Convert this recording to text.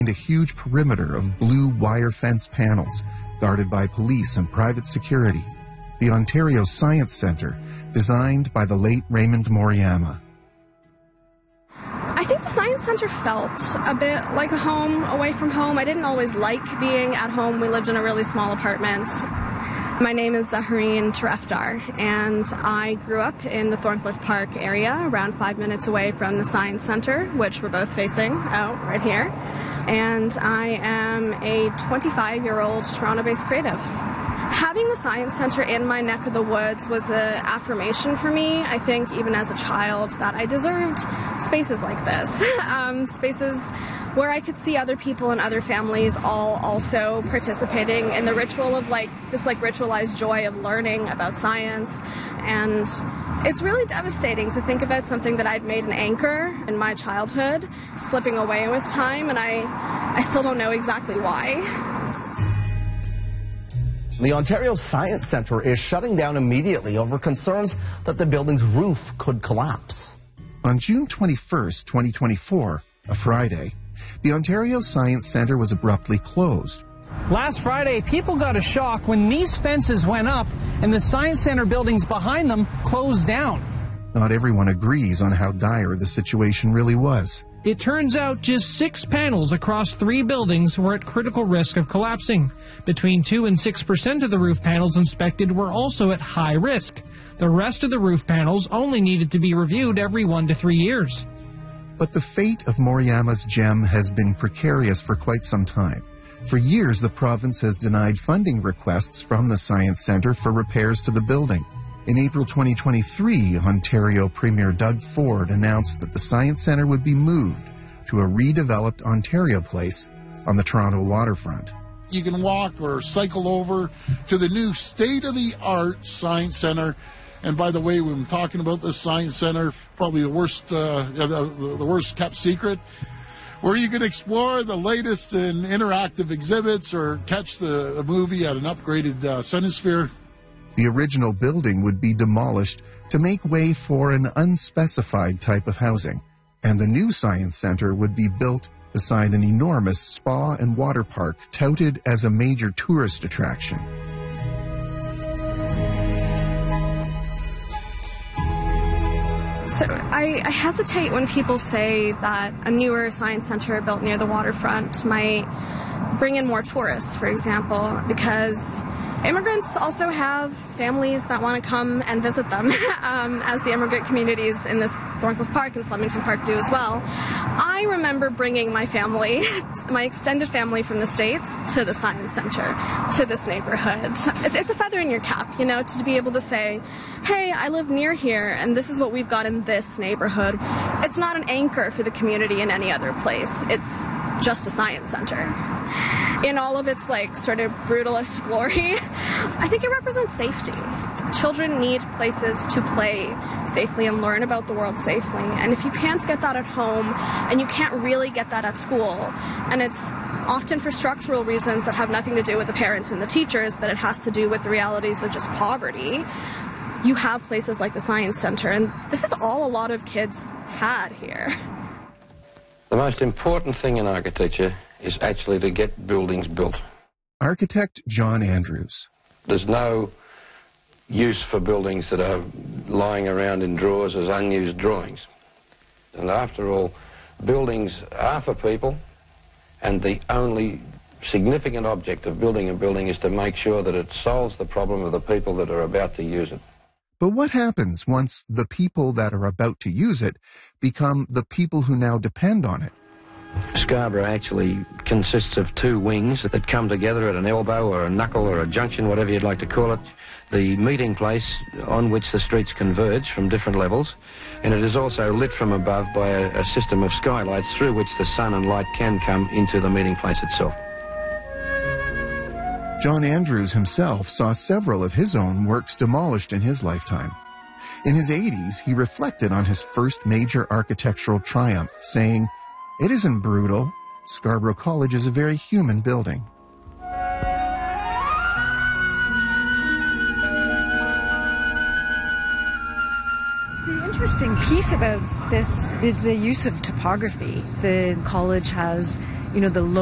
a huge perimeter of blue wire fence panels guarded by police and private security. The Ontario Science Centre, designed by the late Raymond Moriyama. I think the Science Centre felt a bit like a home away from home. I didn't always like being at home. We lived in a really small apartment. My name is Zaharine Tarefdar, and I grew up in the Thorncliffe Park area, around 5 minutes away from the Science Centre, which we're both facing out right here. And I am a 25-year-old Toronto-based creative. Having the Science Centre in my neck of the woods was an affirmation for me, I think, even as a child, that I deserved spaces like this. Spaces where I could see other people and other families all also participating in the ritual of this ritualized joy of learning about science. And it's really devastating to think about something that I'd made an anchor in my childhood slipping away with time, and I still don't know exactly why. The Ontario Science Centre is shutting down immediately over concerns that the building's roof could collapse. On June 21st, 2024, a Friday, the Ontario Science Centre was abruptly closed. Last Friday, people got a shock when these fences went up and the Science Centre buildings behind them closed down. Not everyone agrees on how dire the situation really was. It turns out just 6 panels across 3 buildings were at critical risk of collapsing. Between 2 and 6% of the roof panels inspected were also at high risk. The rest of the roof panels only needed to be reviewed every 1 to 3 years. But the fate of Moriyama's gem has been precarious for quite some time. For years, the province has denied funding requests from the Science Centre for repairs to the building. In April 2023, Ontario Premier Doug Ford announced that the Science Centre would be moved to a redeveloped Ontario Place on the Toronto waterfront. You can walk or cycle over to the new state-of-the-art Science Centre. And by the way, when I'm talking about the Science Centre, probably the worst kept secret, where you can explore the latest in interactive exhibits or catch the movie at an upgraded Cinesphere. The original building would be demolished to make way for an unspecified type of housing, and the new Science Centre would be built beside an enormous spa and water park touted as a major tourist attraction. So I hesitate when people say that a newer Science Centre built near the waterfront might bring in more tourists, for example, because immigrants also have families that want to come and visit them, as the immigrant communities in this Thorncliffe Park and Flemington Park do as well. I remember bringing my family, my extended family from the States, to the Science Centre, to this neighborhood. It's a feather in your cap, to be able to say, hey, I live near here, and this is what we've got in this neighborhood. It's not an anchor for the community in any other place. It's just a Science Centre. In all of its sort of brutalist glory, I think it represents safety. Children need places to play safely and learn about the world safely. And if you can't get that at home, and you can't really get that at school, and it's often for structural reasons that have nothing to do with the parents and the teachers, but it has to do with the realities of just poverty, you have places like the Science Centre, and this is all a lot of kids had here. The most important thing in architecture is actually to get buildings built. Architect John Andrews. There's no use for buildings that are lying around in drawers as unused drawings. And after all, buildings are for people, and the only significant object of building a building is to make sure that it solves the problem of the people that are about to use it. But what happens once the people that are about to use it become the people who now depend on it? Scarborough actually consists of 2 wings that come together at an elbow or a knuckle or a junction, whatever you'd like to call it. The meeting place on which the streets converge from different levels, and it is also lit from above by a system of skylights through which the sun and light can come into the meeting place itself. John Andrews himself saw several of his own works demolished in his lifetime. In his 80s, he reflected on his first major architectural triumph, saying, "It isn't brutal. Scarborough College is a very human building." The interesting piece about this is the use of topography. The college has the